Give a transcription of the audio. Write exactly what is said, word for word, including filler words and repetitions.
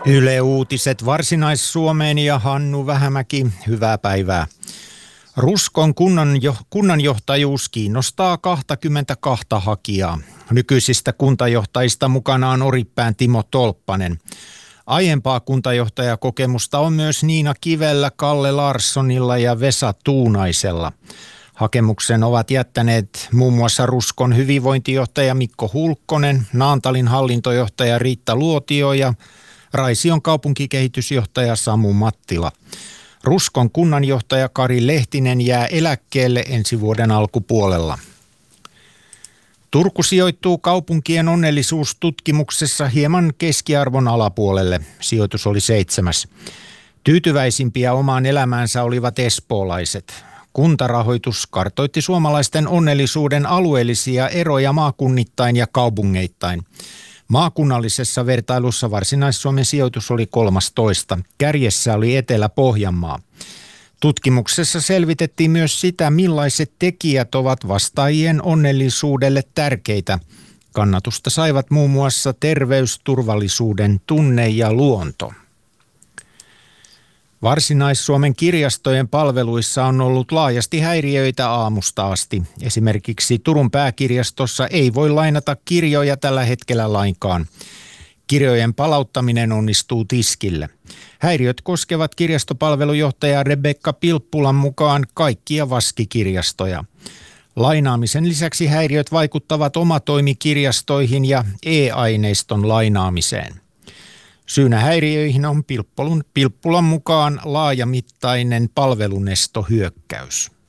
Yle Uutiset Varsinais-Suomeen ja Hannu Vähämäki, hyvää päivää. Ruskon kunnanjo- kunnanjohtajuus kiinnostaa kaksikymmentäkaksi hakijaa. Nykyisistä kuntajohtajista mukana on Oripään Timo Tolppanen. Aiempaa kuntajohtajakokemusta on myös Niina Kivellä, Kalle Larssonilla ja Vesa Tuunaisella. Hakemuksen ovat jättäneet muun muassa Ruskon hyvinvointijohtaja Mikko Hulkkonen, Naantalin hallintojohtaja Riitta Luotio ja Raision kaupunkikehitysjohtaja Samu Mattila. Ruskon kunnanjohtaja Kari Lehtinen jää eläkkeelle ensi vuoden alkupuolella. Turku sijoittuu kaupunkien onnellisuustutkimuksessa hieman keskiarvon alapuolelle. Sijoitus oli seitsemäs. Tyytyväisimpiä omaan elämäänsä olivat espoolaiset. Kuntarahoitus kartoitti suomalaisten onnellisuuden alueellisia eroja maakunnittain ja kaupungeittain. Maakunnallisessa vertailussa Varsinais-Suomen sijoitus oli kolmastoista. Kärjessä oli Etelä-Pohjanmaa. Tutkimuksessa selvitettiin myös sitä, millaiset tekijät ovat vastaajien onnellisuudelle tärkeitä. Kannatusta saivat muun muassa terveys, turvallisuuden tunne ja luonto. Varsinais-Suomen kirjastojen palveluissa on ollut laajasti häiriöitä aamusta asti. Esimerkiksi Turun pääkirjastossa ei voi lainata kirjoja tällä hetkellä lainkaan. Kirjojen palauttaminen onnistuu tiskille. Häiriöt koskevat kirjastopalvelujohtaja Rebekka Pilppulan mukaan kaikkia vaskikirjastoja. Lainaamisen lisäksi häiriöt vaikuttavat omatoimikirjastoihin ja e-aineiston lainaamiseen. Syynä häiriöihin on Pilppulun, Pilppulan mukaan laajamittainen palvelunestohyökkäys.